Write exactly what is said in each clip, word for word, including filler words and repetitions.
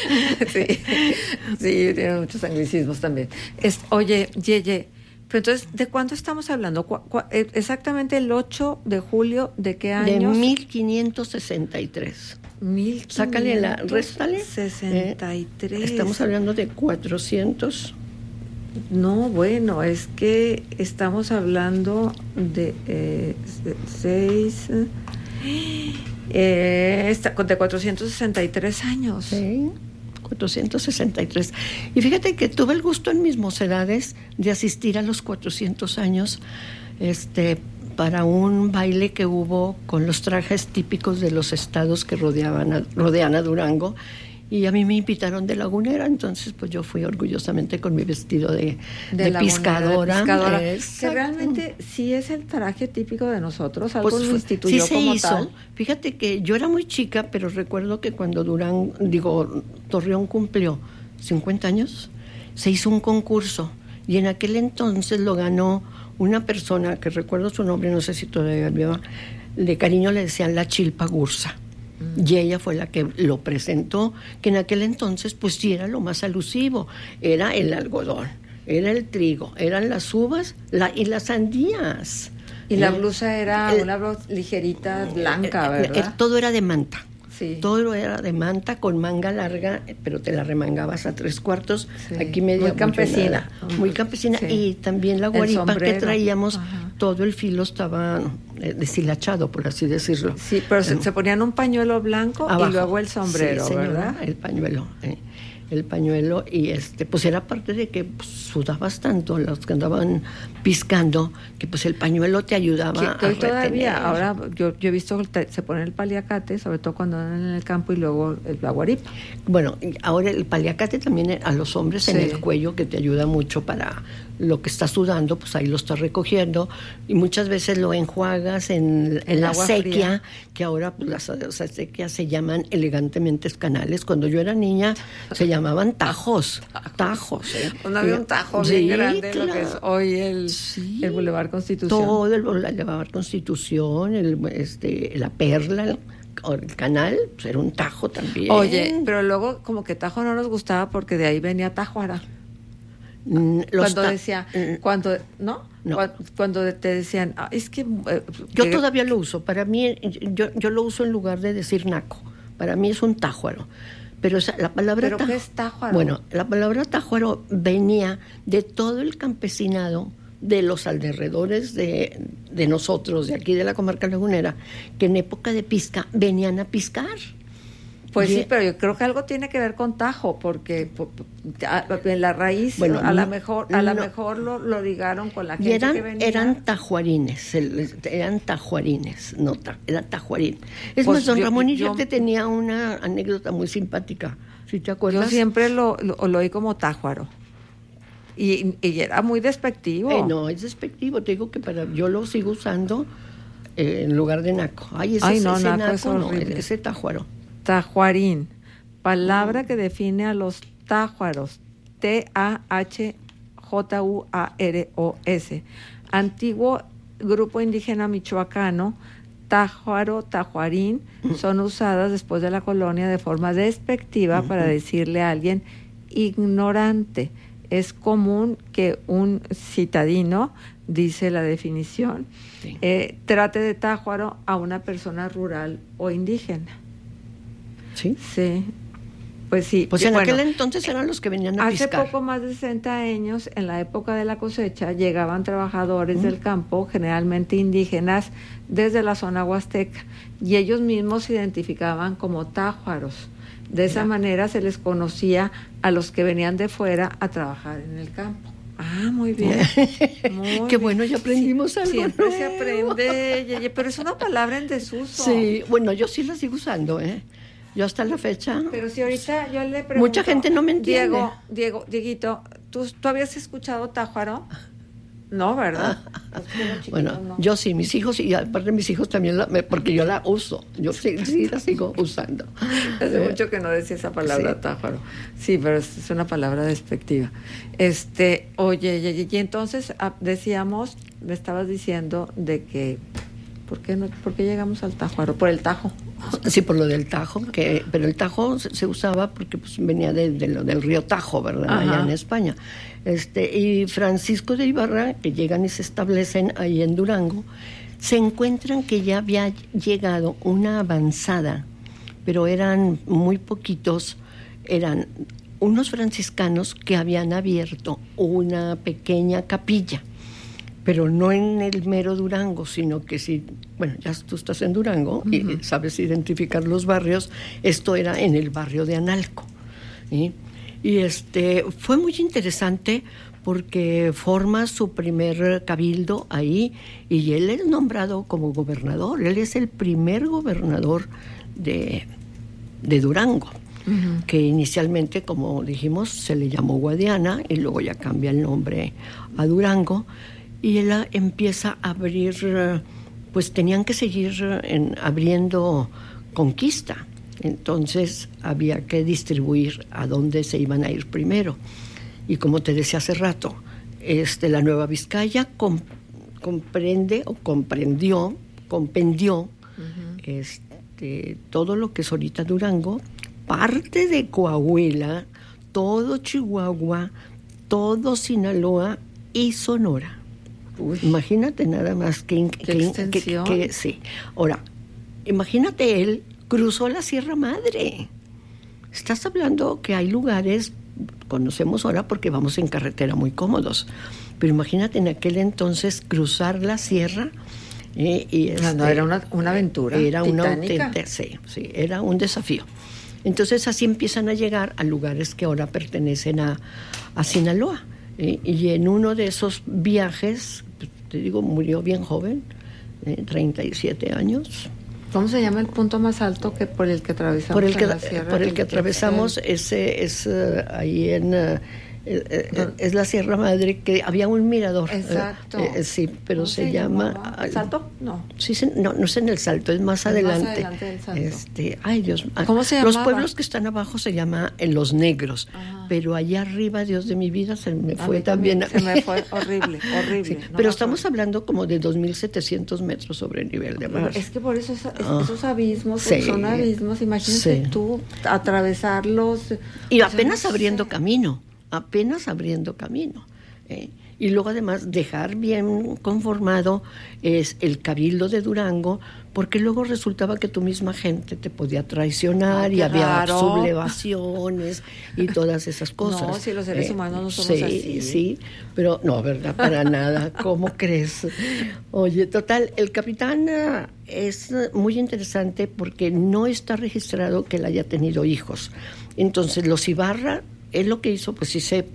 Sí, sí, tiene muchos anglicismos también. Es, oye, Yeye, pero entonces, ¿de cuándo estamos hablando? ¿Cu- cu- eh, exactamente el ocho de julio de qué años? De mil quinientos sesenta y tres. mil quinientos Sácale la, réstale. sesenta y tres. Eh, estamos hablando de cuatrocientos. No, bueno, es que estamos hablando de eh, seis, eh, está- de cuatrocientos sesenta y tres años. Sí, cuatrocientos sesenta y tres. Y fíjate que tuve el gusto en mis mocedades de asistir a los cuatrocientos años este, para un baile que hubo con los trajes típicos de los estados que rodeaban a, rodean a Durango. Y a mí me invitaron de lagunera, entonces pues yo fui orgullosamente con mi vestido de, de, de lagunera, pescadora. de pescadora. Que Exacto. realmente sí es el traje típico de nosotros, algo Pues lo fue- instituyó sí se como hizo. tal. Fíjate que yo era muy chica, pero recuerdo que cuando Durán, digo, Torreón cumplió cincuenta años, se hizo un concurso y en aquel entonces lo ganó una persona que recuerdo su nombre, no sé si todavía viva, de cariño le decían la Chilpa Gursa. Y ella fue la que lo presentó, que en aquel entonces pues sí era lo más alusivo, era el algodón, era el trigo, eran las uvas la, y las sandías. Y la Eh, blusa era el- una blusa ligerita, blanca, eh, eh, ¿verdad? todo era de manta. Sí. Todo era de manta con manga larga, eh, pero te la remangabas a tres cuartos, Sí. aquí media. Muy mucho campesina. nada. Muy campesina. Sí. Y también la El guaripa que sombrero. traíamos, Ajá. todo el filo estaba eh, deshilachado, por así decirlo. Sí, pero se, Eh, se ponían un pañuelo blanco abajo. y luego el sombrero, Sí, señora, ¿verdad? el pañuelo. eh, el pañuelo y este pues era parte de que pues, sudabas tanto los que andaban piscando que pues el pañuelo te ayudaba Que a hoy todavía, retener. ahora yo, yo he visto que te- se pone el paliacate, sobre todo cuando andan en el campo, y luego el, la guaripa. Bueno, ahora el paliacate también a los hombres en Sí. el cuello, que te ayuda mucho para lo que estás sudando, pues ahí lo estás recogiendo y muchas veces lo enjuagas en, en En la agua sequía, fría. que ahora pues las, las sequías se llaman elegantemente canales. Cuando yo era niña se llamaban tajos, tajos. ¿eh? Cuando había un tajo Sí, bien grande, lo que es claro. hoy el, Sí. el Boulevard Constitución. Todo el Boulevard Constitución, el, este, la Perla, el, el canal, pues era un tajo también. Oye, pero luego como que Tajo no nos gustaba porque de ahí venía Tajuara. Mm, los Cuando ta- decía, mm, cuando, ¿no? No. Cu- Cuando te decían, ah, es que... eh, Yo que- todavía lo uso. Para mí, yo, yo lo uso en lugar de decir naco. Para mí es un tájuaro. Pero esa- la palabra ¿Pero taj- qué es tájuaro? Bueno, la palabra tájuaro venía de todo el campesinado de los alrededores de, de nosotros, de aquí de la comarca lagunera, que en época de pisca venían a piscar. Pues Y- sí, pero yo creo que algo tiene que ver con Tajo, porque po- po- a- en la raíz, Bueno, a la no- mejor, a la no. mejor lo, lo ligaron con la Y gente eran, que venía. eran tajuarines, el- eran tajuarines, no, ta- era tajuarín. Es Pues más, don yo- Ramón yo- Iriarte tenía una anécdota muy simpática, ¿sí te acuerdas? Yo siempre lo, lo, lo oí como Tájuaro. Y, y era muy despectivo. Eh, no, es despectivo, te digo que para yo lo sigo usando eh, en lugar de naco. Ay, ese, Ay, no, ese naco es no, horrible. ese tajuaro. Tajuarín, palabra Mm. que define a los tájuaros, T A H J U A R O S, antiguo grupo indígena michoacano, tájuaro, tajuarín, son usadas después de la colonia de forma despectiva para decirle a alguien ignorante. Es común que un citadino, dice la definición, Sí. eh, trate de tájuaro a una persona rural o indígena. ¿Sí? Sí, pues sí. Pues Y en bueno, aquel entonces eran los que venían a hace piscar. poco más de sesenta años, en la época de la cosecha, llegaban trabajadores del campo, generalmente indígenas, desde la zona huasteca, y ellos mismos se identificaban como tájuaros. De esa Mira. manera se les conocía a los que venían de fuera a trabajar en el campo. Ah, muy bien. Muy Qué bien. bueno, ya aprendimos algo Siempre se nuevo. aprende, Yeye, pero es una palabra en desuso. Sí, bueno, yo sí la sigo usando, ¿eh? Yo hasta la fecha. Pero si ahorita yo le pregunto... Mucha gente no me entiende. Diego, Diego, Dieguito, ¿tú, ¿tú habías escuchado tájuaro? No, ¿verdad? Los chiquitos, Bueno, no. yo sí, mis hijos, y aparte mis hijos también, la, me- porque yo la uso, yo sí, sí la sigo usando. Hace Eh, mucho que no decía esa palabra, sí. tájuaro. Sí, pero es, es una palabra despectiva. Este, oye, y, y- y entonces ah, decíamos, me estabas diciendo de que, ¿por qué, no, ¿por qué llegamos al tájuaro? Por el tajo. Sí, por lo del Tajo, que, pero el Tajo se, se usaba porque pues, venía de, de lo del río Tajo, ¿verdad? Ajá. Allá en España. Este, y Francisco de Ibarra, que llegan y se establecen ahí en Durango, se encuentran que ya había llegado una avanzada, pero eran muy poquitos, eran unos franciscanos que habían abierto una pequeña capilla, pero no en el mero Durango, sino que si, bueno, ya tú estás en Durango uh-huh. y sabes identificar los barrios, esto era en el barrio de Analco, ¿sí? Y este fue muy interesante porque forma su primer cabildo ahí y él es nombrado como gobernador, él es el primer gobernador de, de Durango. Uh-huh. Que inicialmente, como dijimos, se le llamó Guadiana y luego ya cambia el nombre a Durango. Y él empieza a abrir, pues tenían que seguir en, abriendo conquista. Entonces había que distribuir a dónde se iban a ir primero. Y como te decía hace rato, este, la Nueva Vizcaya com, comprende o comprendió, compendió uh-huh. este, todo lo que es ahorita Durango, parte de Coahuila, todo Chihuahua, todo Sinaloa y Sonora. Uy, imagínate nada más que, ¿Qué que, extensión? que, que sí. Ahora, imagínate, él cruzó la Sierra Madre. Estás hablando que hay lugares, conocemos ahora porque vamos en carretera muy cómodos, pero imagínate en aquel entonces cruzar la sierra. Eh, y este, no, no, era una, una aventura Era titánica. una auténtica, sí, sí, era un desafío. Entonces así empiezan a llegar a lugares que ahora pertenecen a, a Sinaloa. Eh, y en uno de esos viajes, te digo, murió bien joven, eh, treinta y siete años. ¿Cómo se llama el punto más alto que por el que atravesamos por el que, la sierra? Por el que atravesamos, el... ese es uh, ahí en... Uh, eh, es la Sierra Madre, que había un mirador. Exacto. Eh, eh, sí, pero se, se llama... ¿El Salto? No. Sí, se, no, no es en el Salto, es más es adelante. Más adelante del Salto. Este, ay, Dios. ¿Cómo se llama? Los pueblos que están abajo se llama en Los Negros, ajá. Pero allá arriba, Dios de mi vida, se me fue también. Se me fue horrible, horrible. Sí, no pero estamos fue. hablando como de dos mil setecientos metros sobre el nivel de mar. Es que por eso es, es, ah. esos abismos sí. son abismos, imagínate sí. tú atravesarlos. Y apenas no abriendo sé. camino. apenas abriendo camino. ¿eh? Y luego además dejar bien conformado es el Cabildo de Durango, porque luego resultaba que tu misma gente te podía traicionar ah, y había raro. sublevaciones y todas esas cosas. No, si los seres eh, humanos no somos sí, así. Sí, pero no, ¿verdad? Para nada. ¿Cómo crees? Oye, total, el capitán uh, es muy interesante porque no está registrado que él haya tenido hijos. Entonces, los Ibarra, él lo que hizo, pues sí se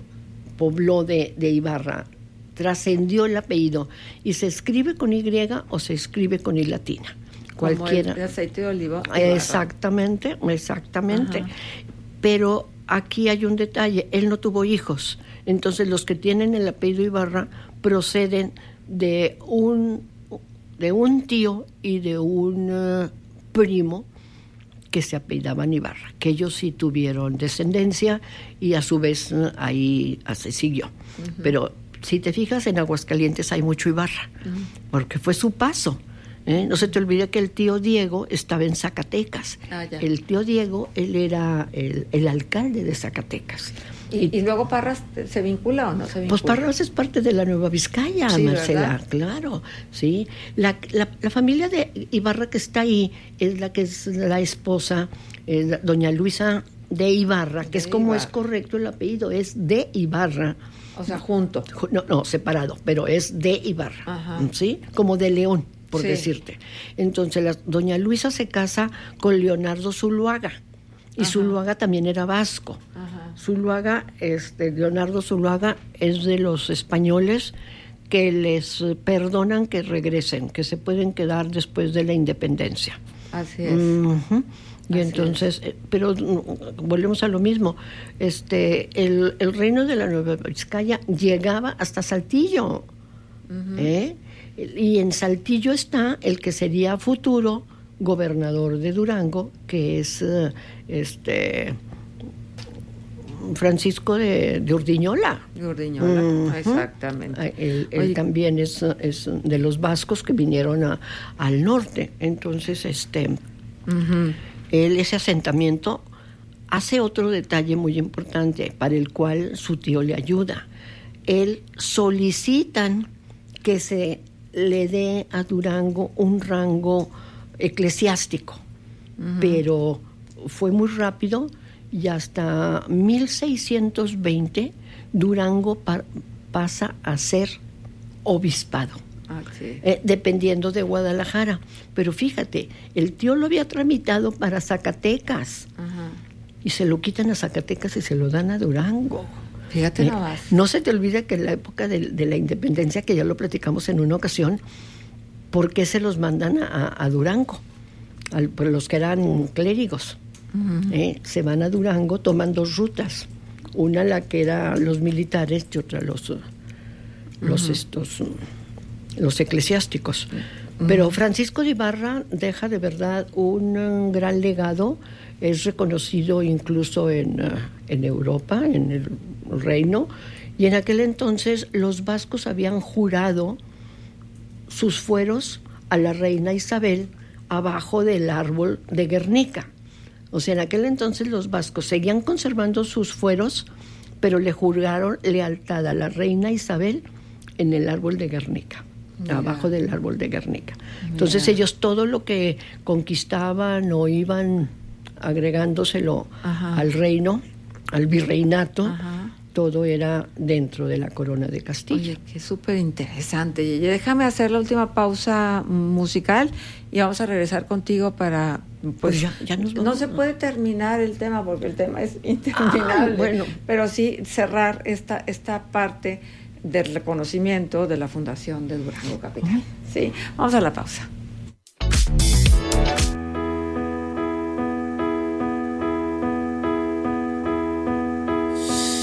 pobló de, de Ibarra, trascendió el apellido y se escribe con Y o se escribe con I latina. Cualquiera. Como el de aceite de oliva. Exactamente, exactamente. Ajá. Pero aquí hay un detalle, él no tuvo hijos. Entonces los que tienen el apellido Ibarra proceden de un, de un tío y de un uh, primo que se apellidaban Ibarra, que ellos sí tuvieron descendencia y a su vez uh, ahí se siguió. Uh-huh. Pero si te fijas, en Aguascalientes hay mucho Ibarra, uh-huh. porque fue su paso. ¿eh? No se te olvide que el tío Diego estaba en Zacatecas. Ah, el tío Diego, él era el, el alcalde de Zacatecas. ¿Y, y luego Parras se vincula o no se vincula? Pues Parras es parte de la Nueva Vizcaya, sí, Marcela, ¿verdad? Claro, sí. La, la, la familia de Ibarra que está ahí es la que es la esposa, eh, doña Luisa de Ibarra, que de es como Ibarra. Es correcto el apellido, es de Ibarra. O sea, junto. No, no, separado, pero es de Ibarra, ajá. ¿sí? Como de León, por sí. decirte. Entonces, la, doña Luisa se casa con Leonardo Zuluaga. Y ajá. Zuluaga también era vasco. Ajá. Zuluaga, este, Leonardo Zuluaga es de los españoles que les perdonan que regresen, que se pueden quedar después de la independencia. Así es. Uh-huh. Y Así entonces, es. pero volvemos a lo mismo. Este, el, el reino de la Nueva Vizcaya llegaba hasta Saltillo. Uh-huh. ¿eh? Y en Saltillo está el que sería futuro gobernador de Durango, que es uh, este Francisco de, de Urdiñola. De Urdiñola, uh-huh. exactamente. Él, él también es, es de los vascos que vinieron a, al norte. Entonces, este Uh-huh. Él, ese asentamiento, hace otro detalle muy importante para el cual su tío le ayuda. Él solicitan que se le dé a Durango un rango eclesiástico, uh-huh. pero fue muy rápido y hasta mil seiscientos veinte Durango pa- pasa a ser obispado. Ah, sí. eh, dependiendo de Guadalajara. Pero fíjate, el tío lo había tramitado para Zacatecas, uh-huh. y se lo quitan a Zacatecas y se lo dan a Durango. Fíjate eh, nada más. No se te olvide que en la época de, de la independencia, que ya lo platicamos en una ocasión, ¿por qué se los mandan a, a Durango? Al, por los que eran clérigos. Uh-huh. eh, se van a Durango, toman dos rutas. Una la que era los militares y otra los, los uh-huh. estos... los eclesiásticos. Uh-huh. Pero Francisco de Ibarra deja de verdad un, un gran legado, es reconocido incluso en, uh, en Europa, en el reino, y en aquel entonces los vascos habían jurado sus fueros a la reina Isabel abajo del árbol de Guernica. O sea, en aquel entonces los vascos seguían conservando sus fueros, pero le juraron lealtad a la reina Isabel en el árbol de Guernica. Mira. Abajo del árbol de Guernica. Entonces Mira. ellos todo lo que conquistaban o iban agregándoselo Ajá. al reino, al virreinato, Ajá. todo era dentro de la corona de Castilla. Oye, qué súper interesante. Y déjame hacer la última pausa musical y vamos a regresar contigo para... Pues, pues ya, ya nos vamos. No se puede terminar el tema porque el tema es interminable. Ah, bueno. Pero sí cerrar esta, esta parte del reconocimiento de la Fundación de Durango Capital. Uh-huh. Sí, vamos a la pausa.